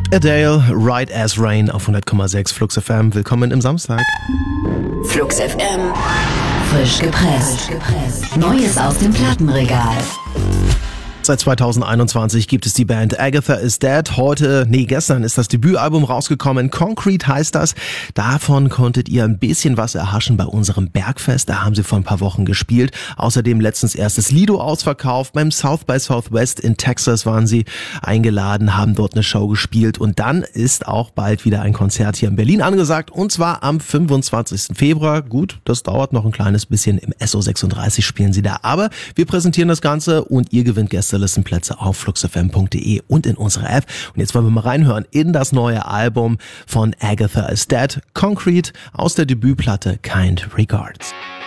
Adele, Right as Rain auf 100,6 Flux FM. Willkommen im Samstag. Flux FM. Frisch gepresst. Neues aus dem Plattenregal. Seit 2021 gibt es die Band Agatha is Dead. Gestern ist das Debütalbum rausgekommen. Concrete heißt das. Davon konntet ihr ein bisschen was erhaschen bei unserem Bergfest. Da haben sie vor ein paar Wochen gespielt. Außerdem letztens erstes Lido ausverkauft. Beim South by Southwest in Texas waren sie eingeladen, haben dort eine Show gespielt. Und dann ist auch bald wieder ein Konzert hier in Berlin angesagt. Und zwar am 25. Februar. Gut, das dauert noch ein kleines bisschen. Im SO36 spielen sie da. Aber wir präsentieren das Ganze und ihr gewinnt Gästelistenplätze auf fluxfm.de und in unserer App. Und jetzt wollen wir mal reinhören in das neue Album von Agatha is Dead, Concrete, aus der Debütplatte Kind Regards.